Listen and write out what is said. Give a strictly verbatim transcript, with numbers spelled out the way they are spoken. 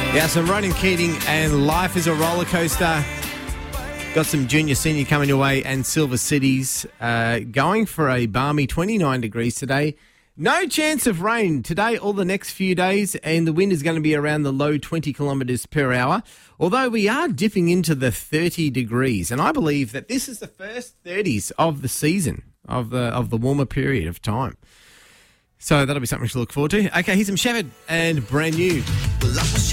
Yeah, some Ronan Keating and Life is a Roller Coaster. Got some junior, senior coming your way and Silver Cities uh, going for a balmy twenty-nine degrees today. No chance of rain today or the next few days, and the wind is going to be around the low twenty kilometres per hour, although we are dipping into the thirty degrees, and I believe that this is the first thirties of the season, of the of the warmer period of time. So that'll be something to look forward to. Okay, here's some Shepherd and Brand New.